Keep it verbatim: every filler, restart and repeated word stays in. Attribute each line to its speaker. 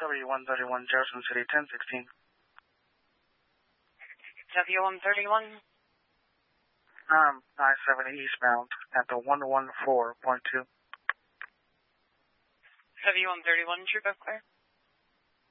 Speaker 1: W one thirty-one, Jefferson City, ten sixteen.
Speaker 2: W one thirty-one?
Speaker 1: Um, I seventy eastbound at the one one four point two.
Speaker 2: W one thirty-one, true, clear.